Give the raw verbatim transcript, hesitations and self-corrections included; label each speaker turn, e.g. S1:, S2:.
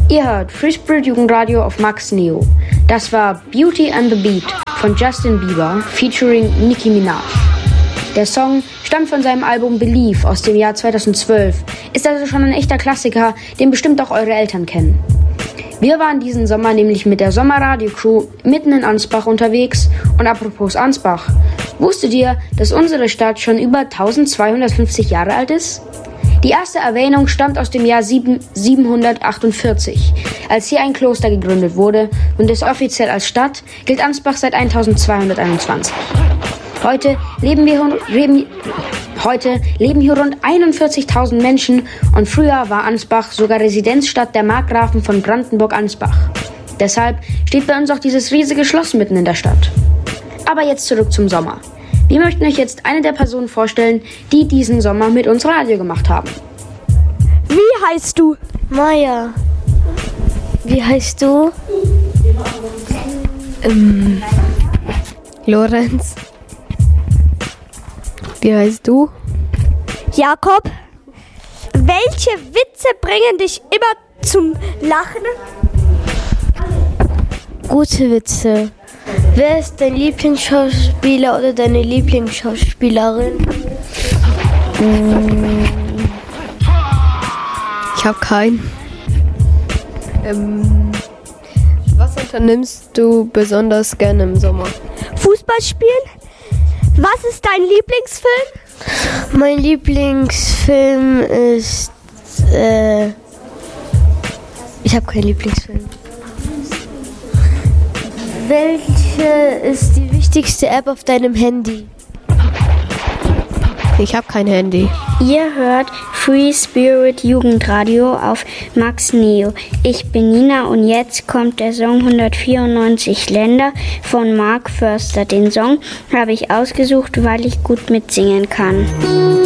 S1: Ihr hört Free Spirit Jugendradio auf Max Neo. Das war Beauty and the Beat von Justin Bieber featuring Nicki Minaj. Der Song stammt von seinem Album Believe aus dem Jahr zweitausendzwölf, ist also schon ein echter Klassiker, den bestimmt auch eure Eltern kennen. Wir waren diesen Sommer nämlich mit der Sommerradio-Crew mitten in Ansbach unterwegs. Und apropos Ansbach, wusstet ihr, dass unsere Stadt schon über eintausendzweihundertfünfzig Jahre alt ist? Die erste Erwähnung stammt aus dem Jahr siebenhundertachtundvierzig, als hier ein Kloster gegründet wurde, und ist offiziell als Stadt, gilt Ansbach seit eintausendzweihunderteinundzwanzig. Heute leben, wir, leben, heute leben hier rund einundvierzigtausend Menschen und früher war Ansbach sogar Residenzstadt der Markgrafen von Brandenburg-Ansbach. Deshalb steht bei uns auch dieses riesige Schloss mitten in der Stadt. Aber jetzt zurück zum Sommer. Wir möchten euch jetzt eine der Personen vorstellen, die diesen Sommer mit uns Radio gemacht haben.
S2: Wie heißt du?
S3: Maja. Wie heißt du?
S2: Ähm, Lorenz. Wie heißt du?
S3: Jakob. Welche Witze bringen dich immer zum Lachen? Gute Witze. Wer ist dein Lieblingsschauspieler oder deine Lieblingsschauspielerin?
S2: Ich habe keinen. Ähm, was unternimmst du besonders gerne im Sommer?
S3: Fußball spielen? Was ist dein Lieblingsfilm? Mein Lieblingsfilm ist... Äh, ich habe keinen Lieblingsfilm. Welche ist die wichtigste App auf deinem Handy?
S2: Ich habe kein Handy.
S4: Ihr hört Free Spirit Jugendradio auf Max Neo. Ich bin Nina und jetzt kommt der Song hundertvierundneunzig Länder von Mark Förster. Den Song habe ich ausgesucht, weil ich gut mitsingen kann.